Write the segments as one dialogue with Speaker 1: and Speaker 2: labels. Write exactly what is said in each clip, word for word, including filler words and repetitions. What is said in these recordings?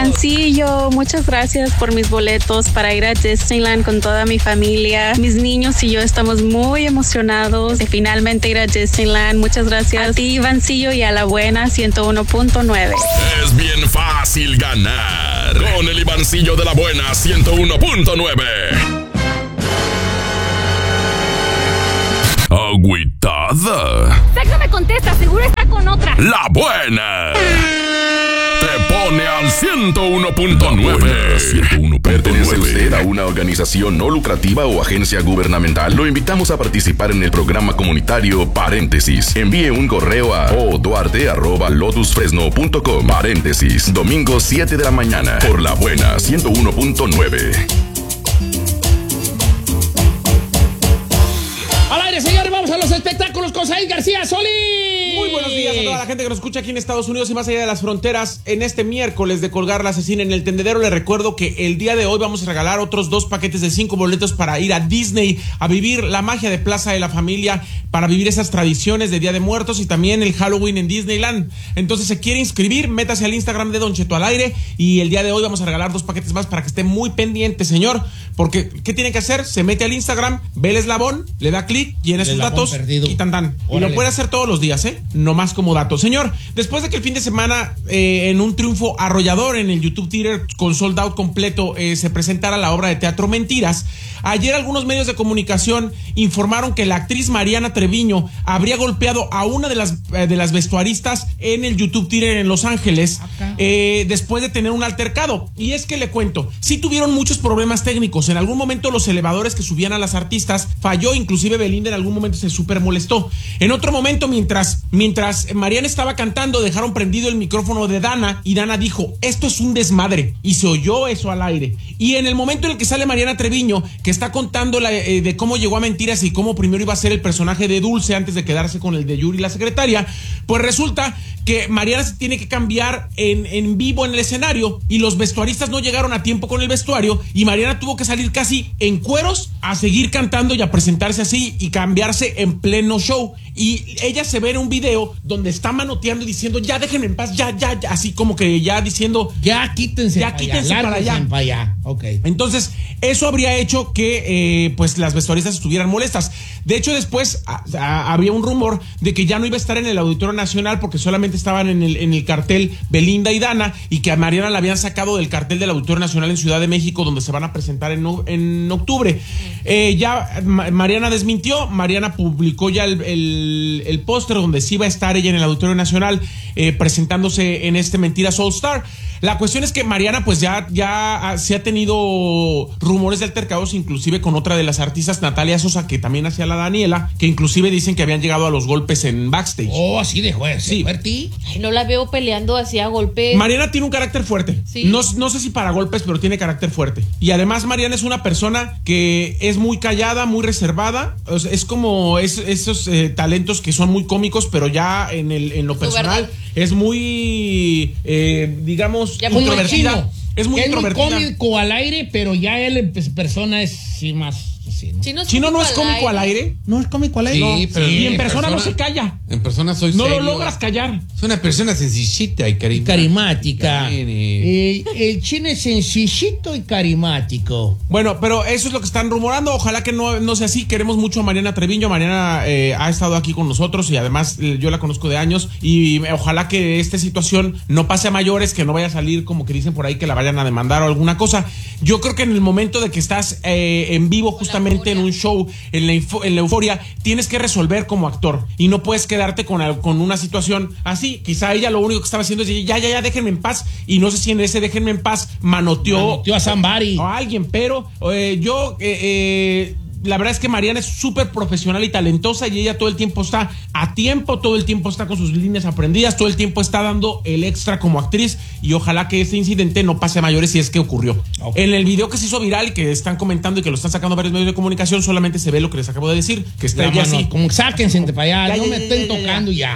Speaker 1: Ivancillo, muchas gracias por mis boletos para ir a Disneyland con toda mi familia. Mis niños y yo estamos muy emocionados de finalmente ir a Disneyland. Muchas gracias a ti, Ivancillo, y a La Buena ciento uno punto nueve.
Speaker 2: Es bien fácil ganar con el Ivancillo de La Buena ciento uno punto nueve. Agüitada.
Speaker 3: Sexo me contesta, seguro está con otra.
Speaker 2: La Buena te pone al ciento uno punto nueve. ¿Pertenece usted a una organización no lucrativa o agencia gubernamental? Lo invitamos a participar en el programa comunitario Paréntesis. Envíe un correo a oduarte arroba lotus fresno punto com. Paréntesis, domingo siete de la mañana por La Buena ciento uno punto nueve.
Speaker 4: Al aire, señores, vamos a los espectáculos con Said García Solís.
Speaker 5: Muy buenos días a toda la gente que nos escucha aquí en Estados Unidos y más allá de las fronteras. En este miércoles de Colgar la Asesina en el Tendedero, les recuerdo que el día de hoy vamos a regalar otros dos paquetes de cinco boletos para ir a Disney, a vivir la magia de Plaza de la Familia, para vivir esas tradiciones de Día de Muertos y también el Halloween en Disneyland. Entonces, se quiere inscribir, métase al Instagram de Don Cheto al aire y el día de hoy vamos a regalar dos paquetes más para que esté muy pendiente, señor. Porque, ¿qué tiene que hacer? Se mete al Instagram, ve el eslabón, le da clic, llena sus datos perdido. Y tan tan. Y lo puede hacer todos los días, ¿eh? No más como dato. Señor, después de que el fin de semana, eh, en un triunfo arrollador en el YouTube Theater con sold out completo, eh, se presentara la obra de teatro Mentiras, ayer algunos medios de comunicación informaron que la actriz Mariana Treviño habría golpeado a una de las, eh, de las vestuaristas en el YouTube Theater en Los Ángeles, eh, después de tener un altercado. Y es que le cuento, sí tuvieron muchos problemas técnicos. En algún momento los elevadores que subían a las artistas falló, inclusive Belinda en algún momento se súper molestó. En otro momento, mientras, mientras Mariana estaba cantando, dejaron prendido el micrófono de Dana y Dana dijo, esto es un desmadre, y se oyó eso al aire. Y en el momento en el que sale Mariana Treviño, que está contando la, eh, de cómo llegó a Mentiras y cómo primero iba a ser el personaje de Dulce antes de quedarse con el de Yuri, la secretaria, pues resulta que Mariana se tiene que cambiar en, en vivo en el escenario y los vestuaristas no llegaron a tiempo con el vestuario y Mariana tuvo que salir casi en cueros a seguir cantando y a presentarse así y cambiarse en pleno show. Y ella se ve en un video donde está manoteando y diciendo, ya déjenme en paz, ya, ya, ya, así como que ya diciendo,
Speaker 4: ya quítense,
Speaker 5: ya quítense
Speaker 4: para allá,
Speaker 5: para allá.
Speaker 4: para allá. Okay.
Speaker 5: Entonces, eso habría hecho que eh, pues las vestuaristas estuvieran molestas. De hecho, después a, a, había un rumor de que ya no iba a estar en el Auditorio Nacional porque solamente estaban en el, en el cartel Belinda y Dana, y que a Mariana la habían sacado del cartel del Auditorio Nacional en Ciudad de México, donde se van a presentar en, en octubre. Eh, ya Mariana desmintió, Mariana publicó ya el, el, el póster donde sí va a estar ella en el Auditorio Nacional eh, presentándose en este Mentiras All Star. La cuestión es que Mariana pues ya, ya se ha tenido rumores de altercados, inclusive con otra de las artistas, Natalia Sosa, que también hacía la Daniela, que inclusive dicen que habían llegado a los golpes en backstage.
Speaker 4: Oh, así de juez,
Speaker 5: sí.
Speaker 4: Fuerte.
Speaker 3: Ay, no la veo peleando así a golpes.
Speaker 5: Mariana tiene un carácter fuerte.
Speaker 3: Sí.
Speaker 5: No, no sé si para golpes, pero tiene carácter fuerte. Y además Mariana es una persona que es muy callada, muy reservada. O sea, es como es, esos eh, talentos que son muy cómicos, pero ya en, el, en lo personal es muy, eh, digamos,
Speaker 3: ya muy
Speaker 5: introvertida. Es muy
Speaker 4: es
Speaker 5: introvertida.
Speaker 4: Es muy cómico al aire, pero ya él en persona es sí, más... Sí, ¿no?
Speaker 3: Chino,
Speaker 5: Chino no es cómico al aire. aire.
Speaker 4: No es cómico al aire.
Speaker 6: Sí,
Speaker 4: no.
Speaker 6: pero
Speaker 5: y en,
Speaker 6: en
Speaker 5: persona,
Speaker 6: persona
Speaker 5: no se calla.
Speaker 6: En persona soy
Speaker 5: No
Speaker 6: serio.
Speaker 5: lo logras callar.
Speaker 6: Es una persona sencillita y carismática.
Speaker 4: Carismática. Eh, el Chino es sencillito y carismático.
Speaker 5: Bueno, pero eso es lo que están rumorando. Ojalá que no, no sea así. Queremos mucho a Mariana Treviño. Mariana eh, ha estado aquí con nosotros y además eh, yo la conozco de años. Y ojalá que esta situación no pase a mayores, que no vaya a salir como que dicen por ahí que la vayan a demandar o alguna cosa. Yo creo que en el momento de que estás eh, en vivo justamente en un show, en la, en la euforia, tienes que resolver como actor y no puedes quedarte con, con una situación así. Quizá ella lo único que estaba haciendo es decir, ya, ya, ya, déjenme en paz, y no sé si en ese déjenme en paz manoteó,
Speaker 4: manoteó a somebody
Speaker 5: o a alguien, pero eh, yo eh, eh, la verdad es que Mariana es súper profesional y talentosa y ella todo el tiempo está a tiempo, todo el tiempo está con sus líneas aprendidas, todo el tiempo está dando el extra como actriz y ojalá que este incidente no pase a mayores si es que ocurrió. Okay. En el video que se hizo viral, que están comentando y que lo están sacando varios medios de comunicación, solamente se ve lo que les acabo de decir, que está
Speaker 4: ya
Speaker 5: ella
Speaker 4: mano,
Speaker 5: así.
Speaker 4: Como sáquense de para allá,
Speaker 5: ya,
Speaker 4: no
Speaker 5: ya,
Speaker 4: me
Speaker 5: ya,
Speaker 4: estén
Speaker 5: ya,
Speaker 4: tocando ya.
Speaker 5: ya. Ajá.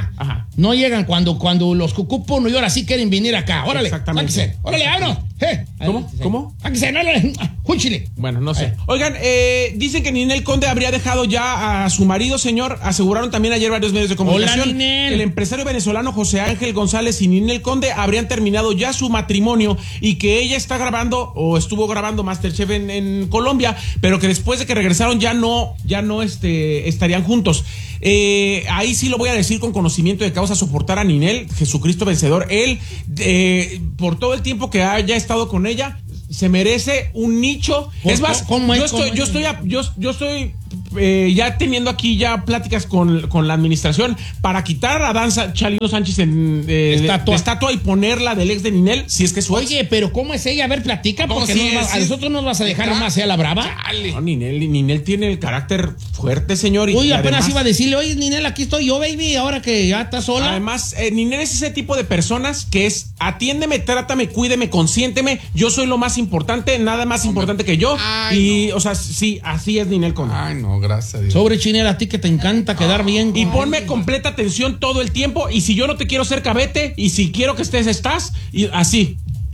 Speaker 4: No llegan cuando, cuando los cucupo y ahora sí quieren venir acá. Órale,
Speaker 5: exactamente.
Speaker 4: sáquese. Órale, abro. Eh,
Speaker 5: ¿Cómo? ¿Cómo?
Speaker 4: Sáquese, no, órale. Júchile.
Speaker 5: Bueno, no sé.
Speaker 4: Eh.
Speaker 5: Oigan, eh, dicen que Ninel Conde habría dejado ya a su marido, señor. Aseguraron también ayer varios medios de comunicación.
Speaker 4: Hola, Ninel.
Speaker 5: El empresario venezolano José Ángel González y Ninel Conde habrían terminado ya su matrimonio y que ella está grabando o estuvo grabando MasterChef en, en Colombia, pero que después de que regresaron ya no, ya no este, estarían juntos. Eh, ahí sí lo voy a decir con conocimiento de causa, soportar a Ninel, Jesucristo vencedor. Él, eh, por todo el tiempo que haya estado con ella, se merece un nicho. Es más,
Speaker 4: ¿cómo es?
Speaker 5: yo estoy,
Speaker 4: ¿Cómo
Speaker 5: yo
Speaker 4: es?
Speaker 5: estoy, a- yo, yo estoy eh, ya teniendo aquí ya pláticas con, con la administración para quitar a Danza Chalino Sánchez en, eh,
Speaker 4: Estatua.
Speaker 5: de estatua y ponerla del ex de Ninel, si es que es su ex.
Speaker 4: Oye, pero ¿cómo es ella? A ver, platica,
Speaker 6: No,
Speaker 4: porque
Speaker 6: sí
Speaker 4: nos va-
Speaker 6: es,
Speaker 4: a
Speaker 6: sí es.
Speaker 4: nosotros nos vas a dejar más sea la brava.
Speaker 6: Chale.
Speaker 5: No, Ninel, Ninel tiene el carácter fuerte, señor. Y,
Speaker 4: Oye,
Speaker 5: y
Speaker 4: apenas
Speaker 5: además-
Speaker 4: iba a decirle, oye, Ninel, aquí estoy yo, baby, ahora que ya estás sola.
Speaker 5: Además, eh, Ninel es ese tipo de personas que es atiéndeme, trátame, cuídeme, consiénteme. Yo soy lo más importante, nada más importante que yo.
Speaker 6: Ay,
Speaker 5: y, o sea, sí, así es Ninel Conde.
Speaker 6: Ay, no, gracias a Dios.
Speaker 4: Sobre Chinela, a ti que te encanta quedar bien.
Speaker 5: Y
Speaker 4: con-
Speaker 5: ponme completa atención todo el tiempo. Y si yo no te quiero ser cabete, y si quiero que estés, estás. Y así.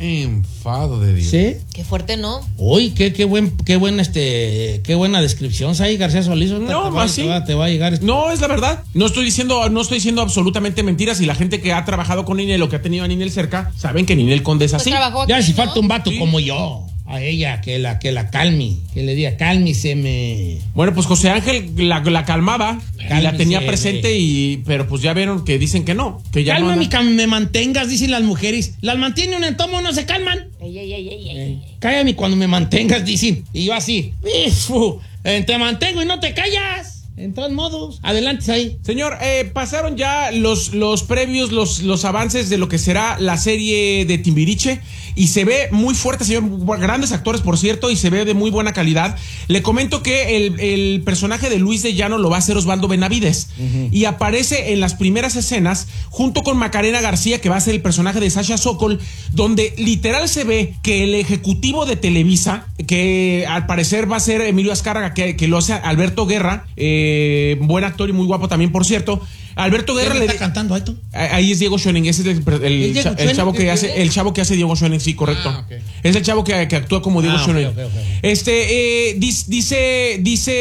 Speaker 6: Enfado de Dios.
Speaker 4: ¿Sí?
Speaker 3: Qué fuerte, ¿no?
Speaker 4: Uy, qué, qué buen, qué buen, este, qué buena descripción, ahí García Solís.
Speaker 5: No,
Speaker 4: te va,
Speaker 5: así.
Speaker 4: te va, te va a llegar. este-
Speaker 5: No, es la verdad. No estoy diciendo, no estoy diciendo absolutamente mentiras. Y la gente que ha trabajado con Ninel o que ha tenido a Ninel cerca, saben que Ninel Conde es
Speaker 3: Pues
Speaker 5: así.
Speaker 3: trabajó
Speaker 4: Ya
Speaker 3: aquí,
Speaker 4: si
Speaker 3: ¿no?
Speaker 4: falta un vato
Speaker 5: Sí.
Speaker 4: como yo, a ella, que la, que la calme, que le diga, cálmiseme.
Speaker 5: Bueno, pues José Ángel la, la calmaba y la
Speaker 4: Cálmese,
Speaker 5: tenía
Speaker 4: güey.
Speaker 5: presente, y pero pues ya vieron que dicen que no, que ya no
Speaker 4: Cálmame
Speaker 5: anda.
Speaker 4: que me mantengas, dicen las mujeres. Las mantiene un entomo, no se calman.
Speaker 3: Ey, ey, ey, ey, ey.
Speaker 4: Cállame cuando me mantengas, dicen. Y yo así, ¡ifu! Eh, te mantengo y no te callas. En todos modos, adelante ahí.
Speaker 5: Señor, eh, pasaron ya los, los previos, los, los avances de lo que será la serie de Timbiriche y se ve muy fuerte, señor. Grandes actores, por cierto, y se ve de muy buena calidad. Le comento que el, el personaje de Luis de Llano lo va a hacer Osvaldo Benavides uh-huh. y aparece en las primeras escenas junto con Macarena García, que va a ser el personaje de Sasha Sokol, donde literal se ve que el ejecutivo de Televisa, que al parecer va a ser Emilio Azcárraga, que, que lo hace Alberto Guerra, eh, Eh, buen actor y muy guapo también, por cierto. Alberto Guerra
Speaker 4: le
Speaker 5: le
Speaker 4: está cantando a esto.
Speaker 5: Ahí es Diego Schoening, ese es el, el,
Speaker 4: ¿Es Diego
Speaker 5: el
Speaker 4: Schoening?
Speaker 5: chavo que hace el chavo que hace Diego Schoening, sí, correcto.
Speaker 6: Ah, okay.
Speaker 5: Es el chavo que, que actúa como Diego
Speaker 4: Ah,
Speaker 5: Schoening.
Speaker 4: okay, okay, okay.
Speaker 5: Este eh, dice, dice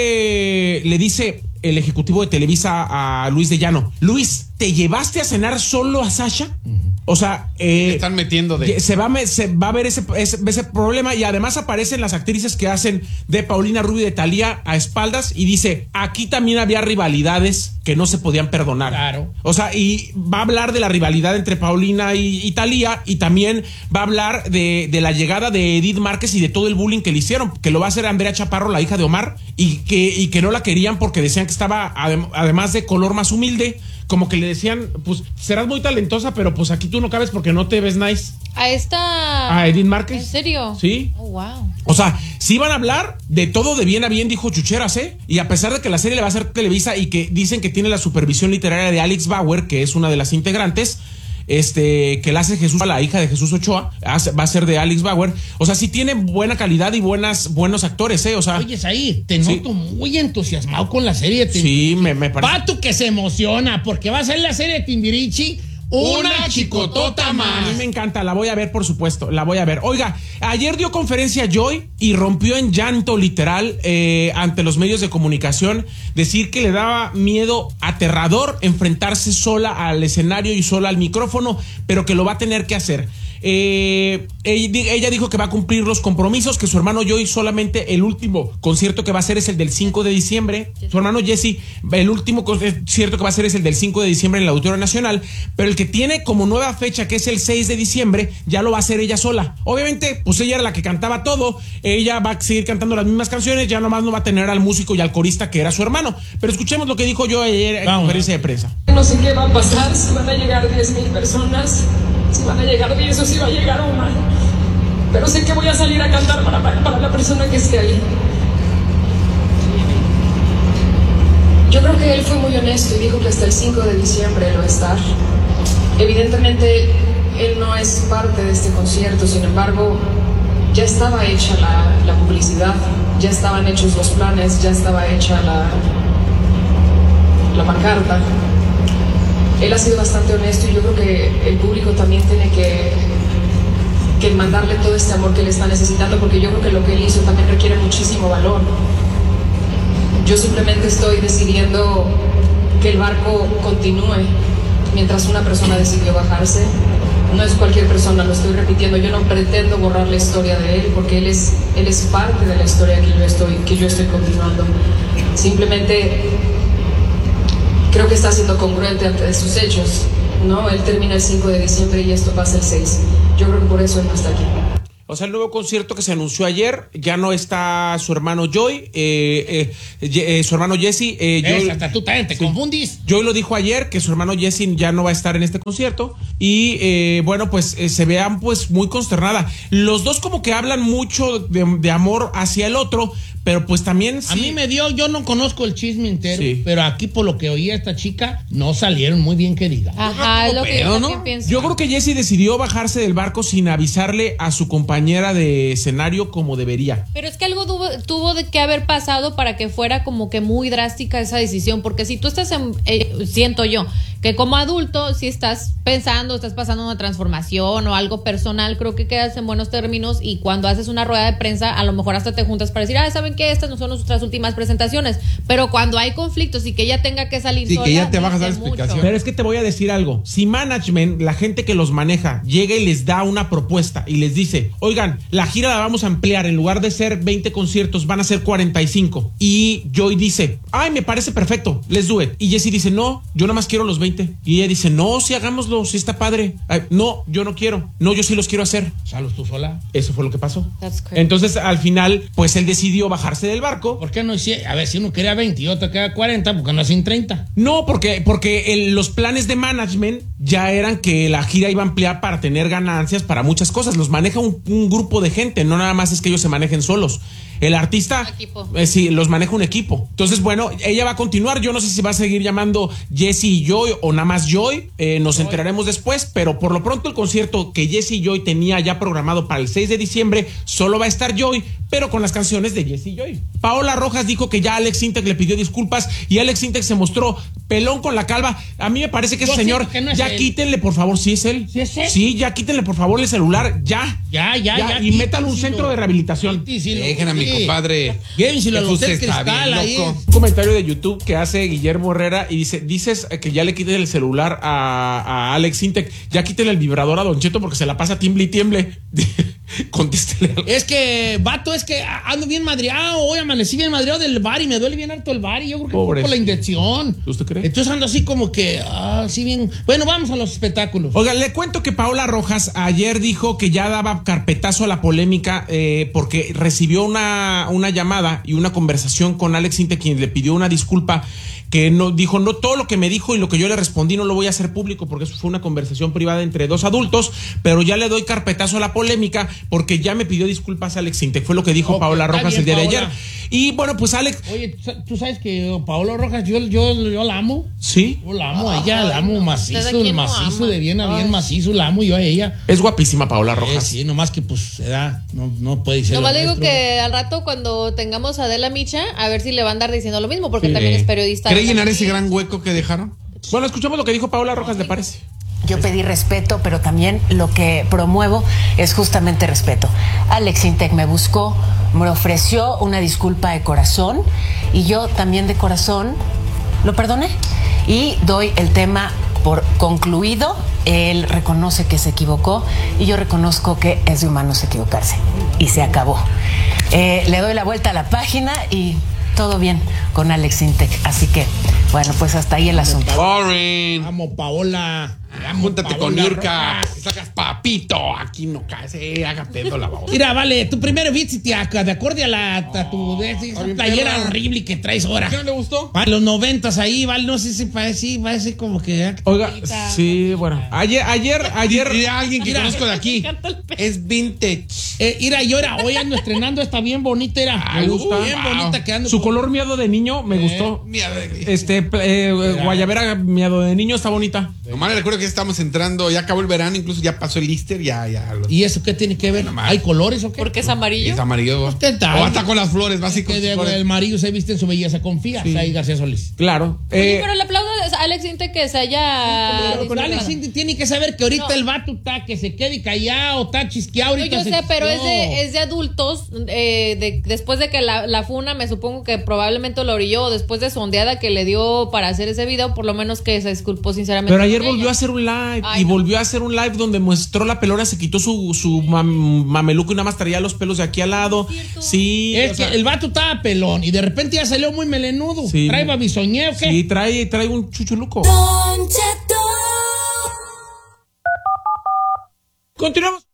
Speaker 5: dice le dice el ejecutivo de Televisa a Luis de Llano: Luis, ¿te llevaste a cenar solo a Sasha? Uh-huh. O sea, eh,
Speaker 6: Me están metiendo de...
Speaker 5: se va, se va a ver ese, ese, ese problema, y además aparecen las actrices que hacen de Paulina Rubio y de Thalía a espaldas, y dice, aquí también había rivalidades que no se podían perdonar.
Speaker 4: Claro.
Speaker 5: O sea, y va a hablar de la rivalidad entre Paulina y, y Thalía, y también va a hablar de, de la llegada de Edith Márquez y de todo el bullying que le hicieron, que lo va a hacer Andrea Chaparro, la hija de Omar, y que, y que no la querían porque decían que estaba, adem, además de color más humilde, como que le decían, pues serás muy talentosa, pero pues aquí tú no cabes porque no te ves nice.
Speaker 3: A esta...
Speaker 5: ¿A Edith Márquez?
Speaker 3: ¿En serio?
Speaker 5: Sí.
Speaker 3: Oh, wow.
Speaker 5: O sea, sí van a hablar de todo de bien a bien, dijo Chucheras, ¿eh? Y a pesar de que la serie le va a hacer Televisa y que dicen que tiene la supervisión literaria de Alex Bauer, que es una de las integrantes, este, que la hace Jesús, la hija de Jesús Ochoa, hace, va a ser de Alex Bauer. O sea, sí tiene buena calidad y buenas, buenos actores, ¿eh? O sea.
Speaker 4: Oye, ahí, te noto sí. muy entusiasmado con la serie. Te...
Speaker 5: Sí, me, me parece.
Speaker 4: Pato que se emociona porque va a ser la serie de Timbiriche. Una, una chicotota más.
Speaker 5: A mí me encanta, la voy a ver, por supuesto, la voy a ver. Oiga, ayer dio conferencia Joy y rompió en llanto literal eh, ante los medios de comunicación, decir que le daba miedo aterrador enfrentarse sola al escenario y sola al micrófono, pero que lo va a tener que hacer. Eh, ella dijo que va a cumplir los compromisos, que su hermano Joy solamente el último concierto que va a hacer es el del cinco de diciembre. Su hermano Jesse, el último concierto que va a hacer es el del cinco de diciembre en el Auditorio Nacional, pero el que tiene como nueva fecha, que es el seis de diciembre, ya lo va a hacer ella sola. Obviamente, pues ella era la que cantaba todo, ella va a seguir cantando las mismas canciones, ya nomás no va a tener al músico y al corista que era su hermano. Pero escuchemos lo que dijo yo ayer en conferencia de prensa.
Speaker 7: No sé qué va a pasar, si van a llegar diez mil personas, si van a llegar diez o si va a llegar una, pero sé que voy a salir a cantar para, para la persona que esté ahí. Yo creo que él fue muy honesto y dijo que hasta el cinco de diciembre él va a estar. Evidentemente él no es parte de este concierto, sin embargo ya estaba hecha la, la publicidad, ya estaban hechos los planes, ya estaba hecha la, la pancarta. él ha sido bastante honesto y yo creo que el público también tiene que, que mandarle todo este amor que él está necesitando, porque yo creo que lo que él hizo también requiere muchísimo valor. Yo simplemente estoy decidiendo que el barco continúe mientras una persona decidió bajarse. No es cualquier persona, lo estoy repitiendo. Yo no pretendo borrar la historia de él, porque él es, él es parte de la historia que yo estoy, que yo estoy continuando. Simplemente creo que está siendo congruente ante sus hechos, ¿no? Él termina el cinco de diciembre y esto pasa el seis. Yo creo que por eso él no está aquí.
Speaker 5: O sea, el nuevo concierto que se anunció ayer, ya no está su hermano Joy, eh, eh, eh, su hermano Jesse. Eh,
Speaker 4: Joy, hasta tú también te sí. confundís.
Speaker 5: Joy lo dijo ayer, que su hermano Jesse ya no va a estar en este concierto. Y eh, bueno, pues eh, se vean pues muy consternada. Los dos como que hablan mucho de, de amor hacia el otro, pero pues también...
Speaker 4: A sí. mí me dio, yo no conozco el chisme entero, sí. pero aquí por lo que oía esta chica, no salieron muy bien que diga.
Speaker 3: Ajá, es lo que yo
Speaker 5: ¿no?
Speaker 3: pienso.
Speaker 5: Yo creo que Jesse decidió bajarse del barco sin avisarle a su compañera de escenario como debería.
Speaker 3: Pero es que algo tuvo, tuvo de que haber pasado para que fuera como que muy drástica esa decisión, porque si tú estás en, eh, siento yo, que como adulto, si estás pensando, estás pasando una transformación o algo personal, creo que quedas en buenos términos, y cuando haces una rueda de prensa, a lo mejor hasta te juntas para decir, ah, ¿saben qué? Estas no son nuestras últimas presentaciones. Pero cuando hay conflictos y que ella tenga que salir
Speaker 6: sí,
Speaker 3: sola,
Speaker 6: que ya te bajas a la explicación.
Speaker 5: Pero es que te voy a decir algo. Si management, la gente que los maneja, llega y les da una propuesta y les dice, oigan, la gira la vamos a ampliar, en lugar de ser veinte conciertos, van a ser cuarenta y cinco. Y Joy dice, ay, me parece perfecto, let's do it. Y Jesse dice, no, yo nada más quiero los veinte. Y ella dice, no, sí, hagámoslo, sí está padre. Ay, no, yo no quiero. No, yo sí los quiero hacer.
Speaker 4: ¿Salos tú sola?
Speaker 5: Eso fue lo que pasó. Entonces, al final, pues él decidió bajarse del barco.
Speaker 4: ¿Por qué no hicieron? A ver, si uno quería veinte y otro quería cuarenta, ¿por qué no hacen treinta?
Speaker 5: No, porque, porque el, los planes de management ya eran que la gira iba a ampliar para tener ganancias para muchas cosas. Los maneja un, un grupo de gente, no nada más es que ellos se manejen solos. El artista, eh, sí, los maneja un equipo. Entonces, bueno, ella va a continuar. Yo no sé si va a seguir llamando Jesse y Joy o nada más Joy. Eh, nos Joy. enteraremos después. Pero por lo pronto el concierto que Jesse y Joy tenía ya programado para el seis de diciembre, solo va a estar Joy, pero con las canciones de Jesse y Joy. Paola Rojas dijo que ya Alex Sintek le pidió disculpas y Alex Sintek se mostró pelón con la calva. A mí me parece que ese señor, que no ya él. quítenle por favor, ¿sí es él?
Speaker 4: ¿Sí es él?
Speaker 5: Sí, ya quítenle por favor el celular, ya.
Speaker 4: Ya, ya, ya.
Speaker 5: ya y métale un centro de rehabilitación.
Speaker 6: Dejen a mi compadre.
Speaker 4: Llévenselo al Hotel Cristal ahí.
Speaker 5: Un comentario de YouTube que hace Guillermo Herrera y dice, dices que ya le quiten el celular a, a Alex Sintek, ya quítenle el vibrador a Don Cheto porque se la pasa tiemble y tiemble. Contéstele.
Speaker 4: Es que, vato, es que ando bien madreado. Hoy amanecí bien madreado del bar y me duele bien harto el bar. Y yo creo que Pobres. por la inyección.
Speaker 5: ¿Usted cree?
Speaker 4: Entonces ando así como que, ah, sí bien. Bueno, vamos a los espectáculos.
Speaker 5: Oiga, le cuento que Paola Rojas ayer dijo que ya daba carpetazo a la polémica eh, porque recibió una, una llamada y una conversación con Alex Sintek, quien le pidió una disculpa. Que no dijo, no, todo lo que me dijo y lo que yo le respondí no lo voy a hacer público porque eso fue una conversación privada entre dos adultos, pero ya le doy carpetazo a la polémica porque ya me pidió disculpas a Alex Sintek, fue lo que dijo okay, Paola Rojas bien, el día Paola. de ayer. Y bueno, pues Alex.
Speaker 4: Oye, tú sabes que Paola Rojas, yo, yo, yo la amo.
Speaker 5: Sí.
Speaker 4: Yo la amo a ella, la amo macizo, macizo, de bien a bien macizo, la amo yo a ella.
Speaker 5: Es guapísima Paola Rojas.
Speaker 4: Sí, sí, nomás que pues se da, no, no puede ser.
Speaker 3: Nomás digo que al rato cuando tengamos a Adela Micha, a ver si le va a andar diciendo lo mismo, porque sí. también es periodista.
Speaker 6: ¿Quiere llenar ese gran hueco que dejaron?
Speaker 5: Bueno, escuchamos lo que dijo Paola Rojas, ¿le parece?
Speaker 8: Yo pedí respeto, pero también lo que promuevo es justamente respeto. Alex Sintek me buscó, me ofreció una disculpa de corazón y yo también de corazón lo perdoné. Y doy el tema por concluido. Él reconoce que se equivocó y yo reconozco que es de humanos equivocarse. Y se acabó. Eh, le doy la vuelta a la página y todo bien con Alex Sintek. Así que, bueno, pues hasta ahí el asunto.
Speaker 6: Boring.
Speaker 4: Vamos, Paola.
Speaker 6: Vamos, Júntate Paola con Yurka. Sacas papito. Aquí no cae. Haga pedo la voz.
Speaker 4: Mira, vale, tu primero visita de acorde a la a tu de, esa playera horrible que traes ahora.
Speaker 6: ¿Qué no le gustó?
Speaker 4: A los noventas ahí, vale, no sé si parece, parece como que.
Speaker 5: Oiga, sí, bueno. Ayer, ayer, ayer.
Speaker 6: Y alguien que mira, conozco de aquí. Es vintage.
Speaker 4: Eh, mira, yo era, hoy ando estrenando esta bien bonita, era.
Speaker 5: Ah, me gusta.
Speaker 4: Bien wow. bonita quedando.
Speaker 5: Su color miado de niño me eh, gustó. Miado de... Este, eh, guayabera miado de niño está bonita.
Speaker 6: Nomás le recuerdo que estamos entrando, ya acabó el verano, incluso ya pasó el Easter, ya, ya. Los...
Speaker 4: ¿Y eso qué tiene que ver? ¿Hay colores o qué?
Speaker 3: Porque es amarillo.
Speaker 6: Es amarillo.
Speaker 4: ¿Qué tal?
Speaker 6: O hasta con las flores, básicamente.
Speaker 4: El amarillo se viste en su belleza, confía. Sí. Ahí García Solís.
Speaker 5: Claro.
Speaker 3: Oye, eh, pero le aplaudo, Alex Intec que se haya...
Speaker 4: Pero, pero Alex Intec tiene que saber que ahorita no. el vato está, que se quede callado, está chisqueado.
Speaker 3: No, yo sé, pero es de, es de adultos, eh, de, después de que la, la funa, me supongo que probablemente lo orilló, después de sondeada que le dio para hacer ese video, por lo menos que se disculpó sinceramente.
Speaker 5: Pero ayer volvió ella. a hacer un live, Ay, y no. volvió a hacer un live donde mostró la pelona, se quitó su, su mam, mameluco y nada más traía los pelos de aquí al lado. ¿Es sí.
Speaker 4: Es que sea, el vato estaba pelón y de repente ya salió muy melenudo. Sí. ¿Trae babisoñé o qué?
Speaker 5: Sí, trae, trae un chuchuluco. Continuamos.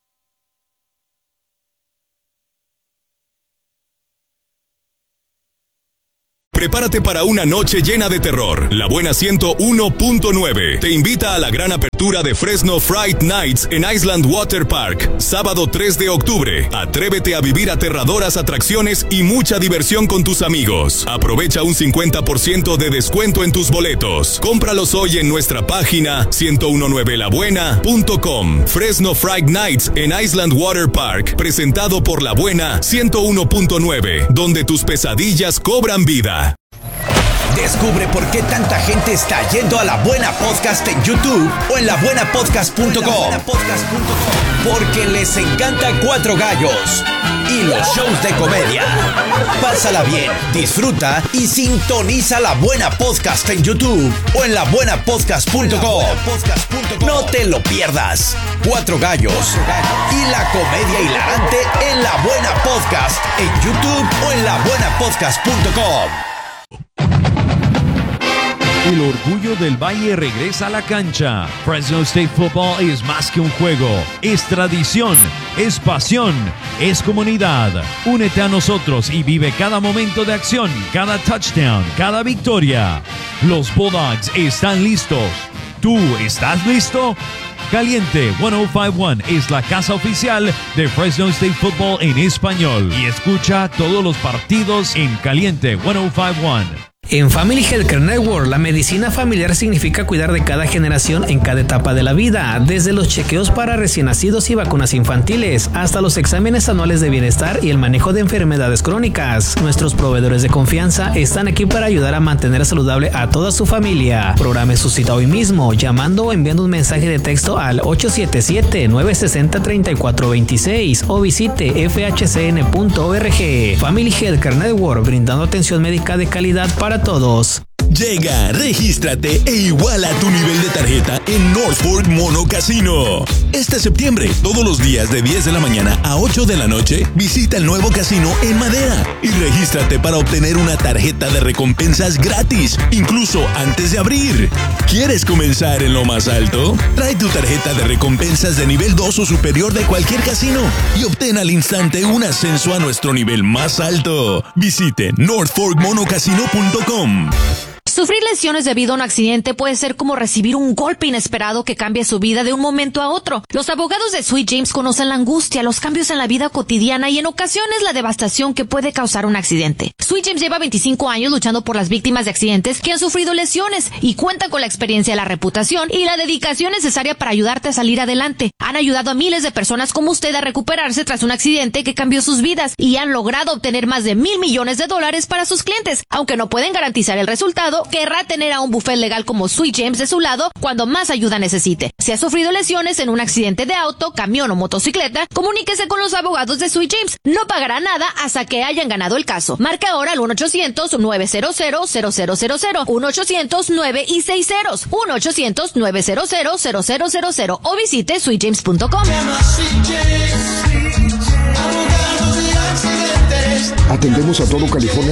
Speaker 2: Prepárate para una noche llena de terror. La Buena ciento uno punto nueve te invita a la gran apertura de Fresno Fright Nights en Island Water Park, sábado tres de octubre. Atrévete a vivir aterradoras atracciones y mucha diversión con tus amigos. Aprovecha un cincuenta por ciento de descuento en tus boletos. Cómpralos hoy en nuestra página ciento diecinueve la buena punto com. Fresno Fright Nights en Island Water Park, presentado por La Buena ciento uno punto nueve, donde tus pesadillas cobran vida.
Speaker 9: Descubre por qué tanta gente está yendo a La Buena Podcast en YouTube o en la buena podcast punto com. Porque les encanta Cuatro Gallos y los shows de comedia. Pásala bien, disfruta y sintoniza La Buena Podcast en YouTube o en la buena podcast punto com. No te lo pierdas. Cuatro Gallos y la comedia hilarante en La Buena Podcast en YouTube o en la buena podcast punto com.
Speaker 10: El orgullo del Valle regresa a la cancha. Fresno State Football es más que un juego, es tradición, es pasión, es comunidad. Únete a nosotros y vive cada momento de acción, cada touchdown, cada victoria. Los Bulldogs están listos. ¿Tú estás listo? Caliente ciento cincuenta y uno es la casa oficial de Fresno State Football en español. Y escucha todos los partidos en Caliente ciento cincuenta y uno.
Speaker 11: En Family Healthcare Network, la medicina familiar significa cuidar de cada generación en cada etapa de la vida, desde los chequeos para recién nacidos y vacunas infantiles, hasta los exámenes anuales de bienestar y el manejo de enfermedades crónicas. Nuestros proveedores de confianza están aquí para ayudar a mantener saludable a toda su familia. Programe su cita hoy mismo, llamando o enviando un mensaje de texto al ocho siete siete, nueve seis cero, tres cuatro dos seis o visite f h c n punto org. Family Healthcare Network, brindando atención médica de calidad para todos.
Speaker 12: Llega, regístrate e iguala tu nivel de tarjeta en North Fork Mono Casino. Este septiembre, todos los días de diez de la mañana a ocho de la noche, visita el nuevo casino en Madera y regístrate para obtener una tarjeta de recompensas gratis, incluso antes de abrir. ¿Quieres comenzar en lo más alto? Trae tu tarjeta de recompensas de nivel dos o superior de cualquier casino y obtén al instante un ascenso a nuestro nivel más alto. Visite north fork mono casino punto com.
Speaker 13: Sufrir lesiones debido a un accidente puede ser como recibir un golpe inesperado que cambia su vida de un momento a otro. Los abogados de Sweet James conocen la angustia, los cambios en la vida cotidiana y en ocasiones la devastación que puede causar un accidente. Sweet James lleva veinticinco años luchando por las víctimas de accidentes que han sufrido lesiones y cuenta con la experiencia, la reputación y la dedicación necesaria para ayudarte a salir adelante. Han ayudado a miles de personas como usted a recuperarse tras un accidente que cambió sus vidas y han logrado obtener más de mil millones de dólares para sus clientes. Aunque no pueden garantizar el resultado, querrá tener a un buffet legal como Sweet James de su lado cuando más ayuda necesite. Si ha sufrido lesiones en un accidente de auto, camión o motocicleta, comuníquese con los abogados de Sweet James. No pagará nada hasta que hayan ganado el caso. Marque ahora al uno ochocientos, nueve cero cero, cero cero cero cero, uno ochocientos, nueve y seis ceros, uno ochocientos, nueve cero cero, cero cero cero cero o visite sweet james punto com.
Speaker 14: Atendemos a todo California